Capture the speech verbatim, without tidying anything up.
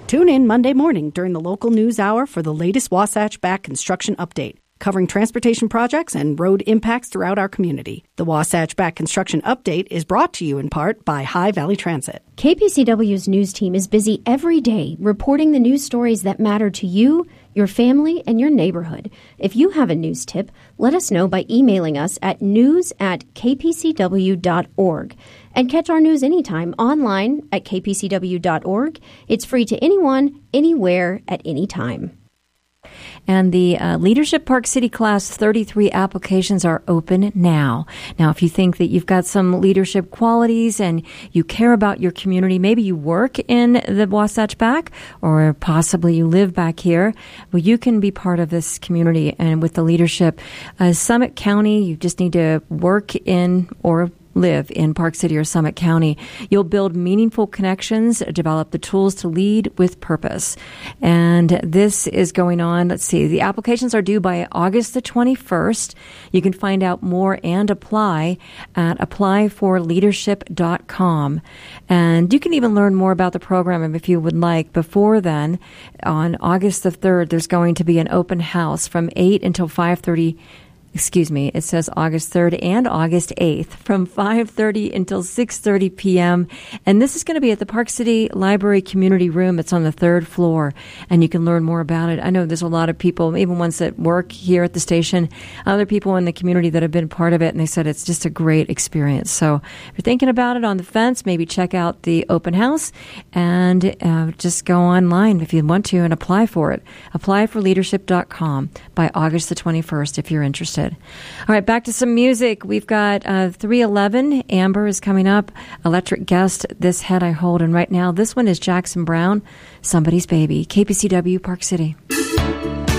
Tune in Monday morning during the local news hour for the latest Wasatch Back construction update, covering transportation projects and road impacts throughout our community. The Wasatch Back Construction Update is brought to you in part by High Valley Transit. K P C W's news team is busy every day reporting the news stories that matter to you, your family, and your neighborhood. If you have a news tip, let us know by emailing us at news at k p c w dot org. And catch our news anytime online at k p c w dot org. It's free to anyone, anywhere, at any time. And the uh, Leadership Park City Class thirty-three applications are open now. Now, if you think that you've got some leadership qualities and you care about your community, maybe you work in the Wasatch Back or possibly you live back here, well, you can be part of this community. And with the leadership, uh, Summit County, you just need to work in or live in Park City or Summit County. You'll build meaningful connections, develop the tools to lead with purpose. And this is going on. Let's see. The applications are due by August the twenty-first. You can find out more and apply at apply for leadership dot com. And you can even learn more about the program if you would like. Before then, on August the third, there's going to be an open house from eight until five thirty. Excuse me, it says August third and August eighth from five thirty until six thirty p.m. And this is going to be at the Park City Library Community Room. It's on the third floor, and you can learn more about it. I know there's a lot of people, even ones that work here at the station, other people in the community that have been part of it, and they said it's just a great experience. So if you're thinking about it on the fence, maybe check out the open house and uh, just go online if you want to and apply for it. apply for leadership dot com by August the twenty-first if you're interested. All right, back to some music. We've got uh, three eleven. Amber is coming up. Electric Guest, This Head I Hold. And right now, this one is Jackson Browne, Somebody's Baby. K P C W, Park City.